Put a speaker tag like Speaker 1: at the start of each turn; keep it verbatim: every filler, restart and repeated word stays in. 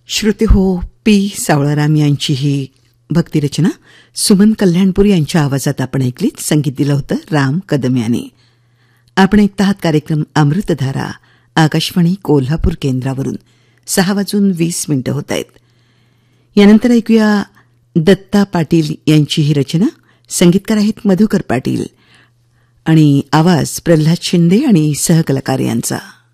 Speaker 1: श्रुती हो पी सावळाराम यांची ही भक्तिरचना सुमन कल्याणपूर यांच्या आवाजात आपण ऐकलीत. संगीत दिलं होतं राम कदम यांनी. आपण ऐकत आहात कार्यक्रम अमृतधारा आकाशवाणी कोल्हापूर केंद्रावरून. सहा वाजून वीस मिनिटं होत आहेत. यानंतर ऐकूया दत्ता पाटील यांची ही रचना. संगीतकार आहेत मधुकर पाटील आणि आवाज प्रल्हाद शिंदे आणि सहकलाकार यांचा.